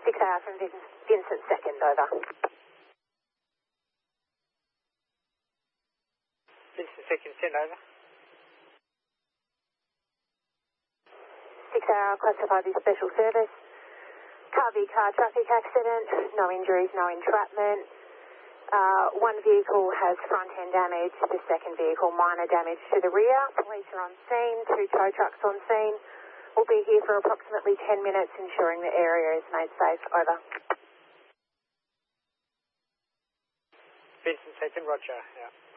6AR from Vincent 2nd, over. Vincent 2nd, send over. 6AR classified as special service. Car v car traffic accident, no injuries, no entrapment. One vehicle has front end damage, the second vehicle minor damage to the rear. Police are on scene, 2 tow trucks on scene. We'll be here for approximately 10 minutes ensuring the area is made safe, over. Vincent 2nd, roger, yeah.